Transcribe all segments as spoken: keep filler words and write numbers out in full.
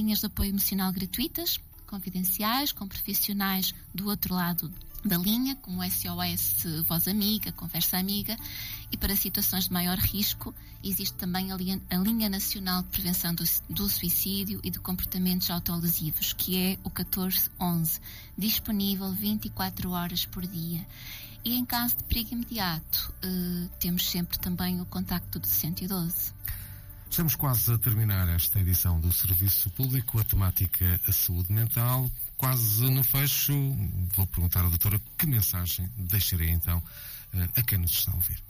linhas de apoio emocional gratuitas, confidenciais, com profissionais do outro lado da linha, como o S O S Voz Amiga, Conversa Amiga, e para situações de maior risco existe também a linha, a linha Nacional de Prevenção do, do Suicídio e de Comportamentos Autolesivos, que é o catorze onze, disponível vinte e quatro horas por dia. E em caso de perigo imediato, eh, temos sempre também o contacto do cento e doze. Estamos quase a terminar esta edição do Serviço Público, a temática a saúde mental. Quase no fecho, vou perguntar à doutora que mensagem deixarei então a quem nos está a ouvir.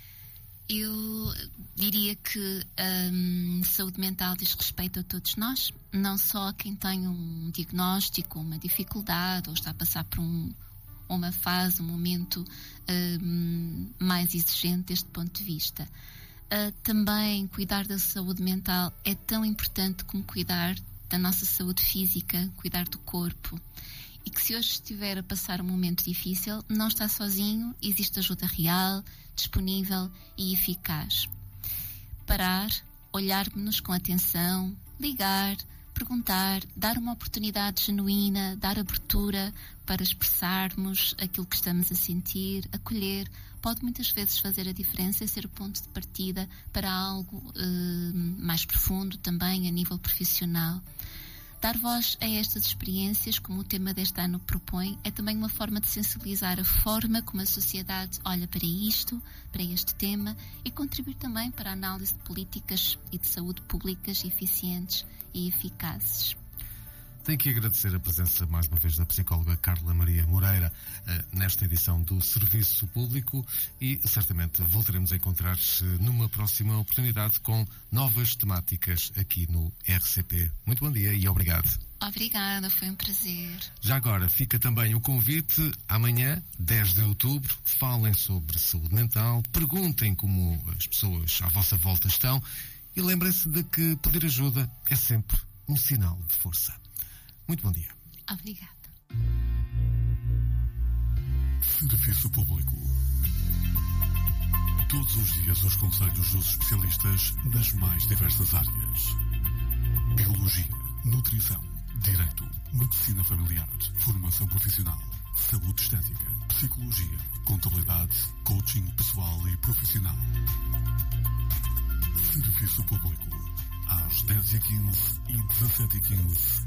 Eu diria que hum, saúde mental diz respeito a todos nós, não só a quem tem um diagnóstico, uma dificuldade ou está a passar por um, uma fase, um momento hum, mais exigente deste ponto de vista. Uh, também cuidar da saúde mental é tão importante como cuidar da nossa saúde física, cuidar do corpo. E que se hoje estiver a passar um momento difícil, não está sozinho, existe ajuda real, disponível e eficaz. Parar, olhar-nos com atenção, ligar, perguntar, dar uma oportunidade genuína, dar abertura para expressarmos aquilo que estamos a sentir, acolher, pode muitas vezes fazer a diferença e ser o ponto de partida para algo eh, mais profundo também a nível profissional. Dar voz a estas experiências, como o tema deste ano propõe, é também uma forma de sensibilizar a forma como a sociedade olha para isto, para este tema, e contribuir também para a análise de políticas e de saúde públicas eficientes e eficazes. Tenho que agradecer a presença mais uma vez da psicóloga Carla Maria Moreira uh, nesta edição do Serviço Público e certamente voltaremos a encontrar-se numa próxima oportunidade com novas temáticas aqui no R C P. Muito bom dia e obrigado. Obrigada, foi um prazer. Já agora fica também o convite, amanhã, dez de outubro, falem sobre saúde mental, perguntem como as pessoas à vossa volta estão e lembrem-se de que pedir ajuda é sempre um sinal de força. Muito bom dia. Obrigada. Serviço Público. Todos os dias os conselhos dos especialistas das mais diversas áreas. Biologia, nutrição, direito, medicina familiar, formação profissional, saúde estética, psicologia, contabilidade, coaching pessoal e profissional. Serviço Público. Às dez e quinze e dezassete e quinze